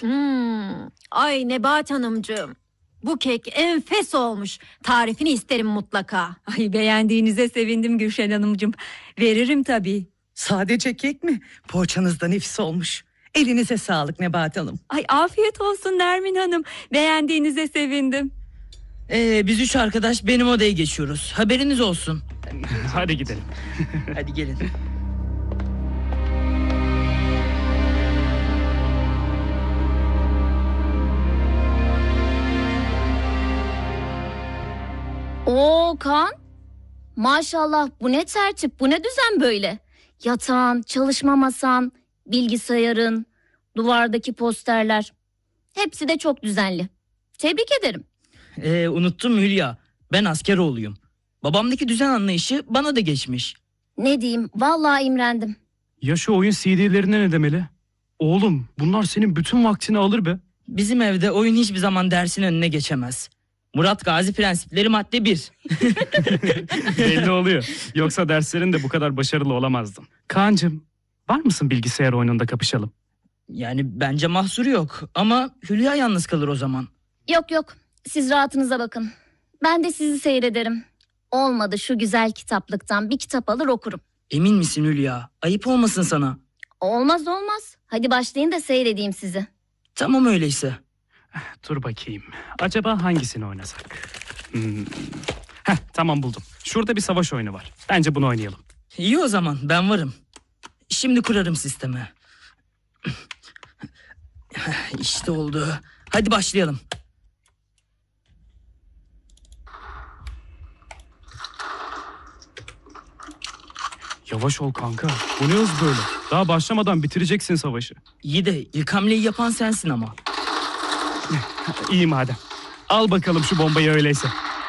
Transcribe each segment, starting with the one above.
Ay Nebahat Hanımcığım. Bu kek enfes olmuş. Tarifini isterim mutlaka. Ay beğendiğinize sevindim Gülşen Hanımcığım. Veririm tabii. Sadece kek mi? Poğaçanız da nefis olmuş. Elinize sağlık Nebahat Hanım. Ay afiyet olsun Nermin Hanım. Beğendiğinize sevindim. Biz 3 arkadaş benim odaya geçiyoruz. Haberiniz olsun. Hadi gidelim. Hadi gelin. Oo Kaan. Maşallah bu ne tertip, bu ne düzen böyle. Yatağın, çalışma masan, bilgisayarın, duvardaki posterler. Hepsi de çok düzenli. Tebrik ederim. Unuttum Hülya. Ben askeroğluyum. Babamdaki düzen anlayışı bana da geçmiş. Ne diyeyim, vallahi imrendim. Ya şu oyun CD'lerine ne demeli? Oğlum bunlar senin bütün vaktini alır be. Bizim evde oyun hiçbir zaman dersin önüne geçemez. Murat Gazi prensipleri madde 1. Belli oluyor. Yoksa derslerin de bu kadar başarılı olamazdın. Kaan'cığım, var mısın bilgisayar oyununda kapışalım? Yani bence mahsuru yok. Ama Hülya yalnız kalır o zaman. Yok, siz rahatınıza bakın. Ben de sizi seyrederim. Olmadı şu güzel kitaplıktan bir kitap alır okurum. Emin misin Hülya? Ayıp olmasın sana. Olmaz. Hadi başlayın da seyredeyim sizi. Tamam öyleyse. Dur bakayım. Acaba hangisini oynasak? Tamam buldum. Şurada bir savaş oyunu var. Bence bunu oynayalım. İyi o zaman ben varım. Şimdi kurarım sistemi. İşte oldu. Hadi başlayalım. Yavaş ol kanka. Bu ne hız böyle? Daha başlamadan bitireceksin savaşı. İyi de ilk hamleyi yapan sensin ama. İyi madem. Al bakalım şu bombayı öyleyse.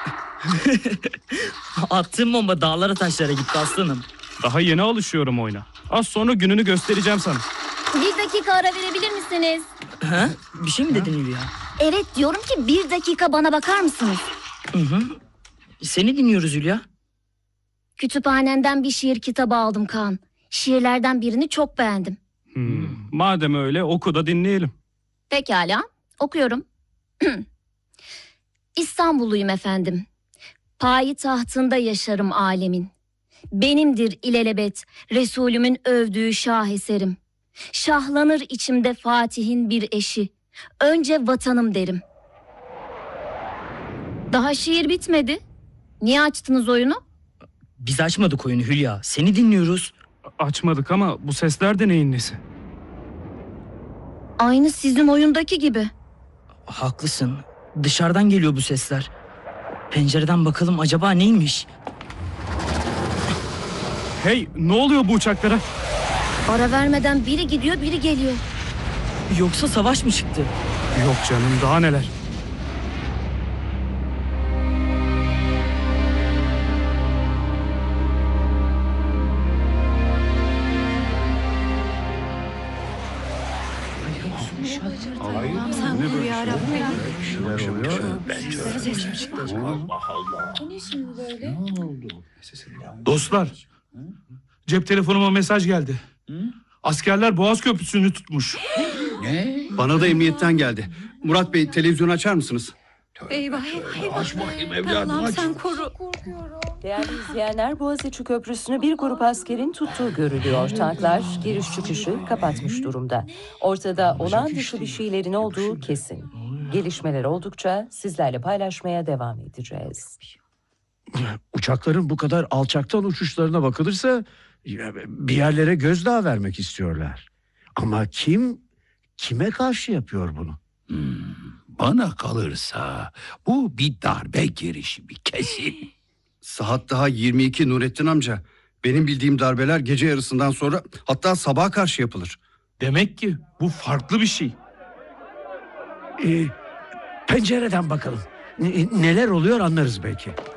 Attığım bomba dağlara taşlara gitti aslanım. Daha yeni alışıyorum oyuna. Az sonra gününü göstereceğim sana. Bir dakika ara verebilir misiniz? Ha? Bir şey mi dedin Hülya? Evet diyorum ki bir dakika bana bakar mısınız? Hı. Seni dinliyoruz Hülya. Kütüphanenden bir şiir kitabı aldım Kaan. Şiirlerden birini çok beğendim. Madem öyle oku da dinleyelim. Pekala, okuyorum. İstanbulluyum efendim. Payitahtında yaşarım alemin. Benimdir ilelebet Resulümün övdüğü şaheserim. Şahlanır içimde Fatih'in bir eşi. Önce vatanım derim. Daha şiir bitmedi. Niye açtınız oyunu? Biz açmadık oyunu Hülya. Seni dinliyoruz. Açmadık ama bu sesler de neyin nesi? Aynı sizin oyundaki gibi. Haklısın. Dışarıdan geliyor bu sesler. Pencereden bakalım acaba neymiş? Hey, ne oluyor bu uçaklara? Ara vermeden biri gidiyor biri geliyor. Yoksa savaş mı çıktı? Yok canım, daha neler? Dostlar, cep telefonuma mesaj geldi. Askerler Boğaz Köprüsü'nü tutmuş. Bana da emniyetten geldi. Murat Bey, televizyonu açar mısınız? Eyvah. Aç bakayım evladım, Allah'ım aç. sen koru. Değerli izleyenler, Boğaziçi Köprüsü'nü bir grup askerin tuttuğu görülüyor. Tanklar giriş çıkışı kapatmış durumda. Ortada olağan dışı bir şeylerin olduğu kesin. Gelişmeler oldukça sizlerle paylaşmaya devam edeceğiz. Uçakların bu kadar alçaktan uçuşlarına bakılırsa bir yerlere gözdağı vermek istiyorlar. Ama kime karşı yapıyor bunu? Bana kalırsa bu bir darbe girişimi kesin. Saat daha 22 Nurettin amca. Benim bildiğim darbeler gece yarısından sonra, hatta sabaha karşı yapılır. Demek ki bu farklı bir şey. Pencereden bakalım. Neler oluyor anlarız belki.